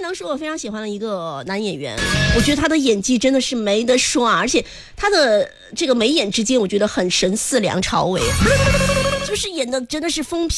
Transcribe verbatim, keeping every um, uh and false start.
当时我非常喜欢的一个男演员，我觉得他的演技真的是没得说啊，而且他的这个眉眼之间，我觉得很神似梁朝伟，就是演的真的是风